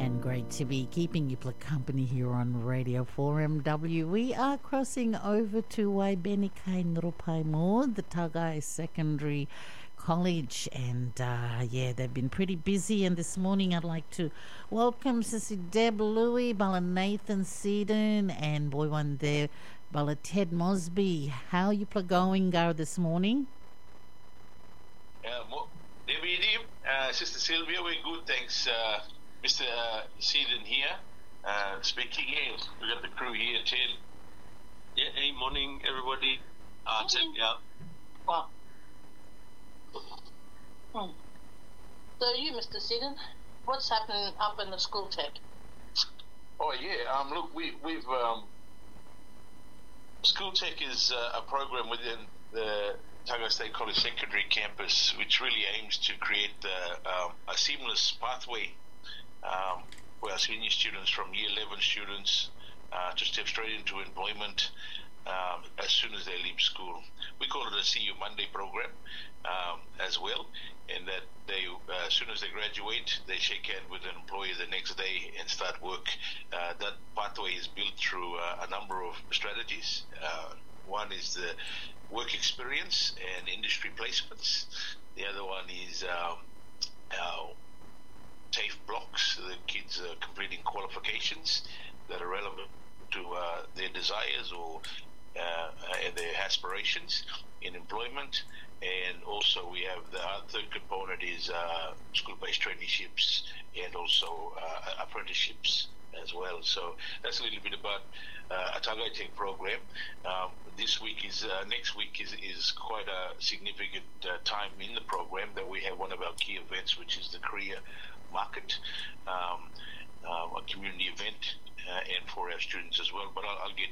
And great to be keeping you company here on Radio 4MW. We are crossing over to Waibenekai Ngurupaimoa, the Tagai Secondary College, and they've been pretty busy. And this morning I'd like to welcome Sissy Deb Louie, Bala Nathan Seaton, and boy one there, Bala Ted Mosby. How you going, Gar, this morning? Sister Sylvia, we're good, thanks. Mr. Seaton here, speaking. Yes, we got the crew here, Ted. Yeah, hey, morning, everybody. Ted, yeah. Wow. So you, Mr. Seaton, what's happening up in the school tech? Oh yeah, look, we've School Tech is a program within the Tagai State College Secondary campus, which really aims to create a seamless pathway for our senior students, from year 11 students to step straight into employment as soon as they leave school. We call it a See You Monday program as well, in that they, as soon as they graduate, they shake hand with an employer the next day and start work. That pathway is built through a number of strategies. One is the work experience and industry placements. The other one is our TAFE blocks, the kids are completing qualifications that are relevant to their desires or and their aspirations in employment. And also we have the third component is school-based traineeships and also apprenticeships as well. So that's a little bit about a Tagai Tech program. This week is next week is quite a significant time in the program, that we have one of our key events, which is the career market, a community event, and for our students as well. But I'll get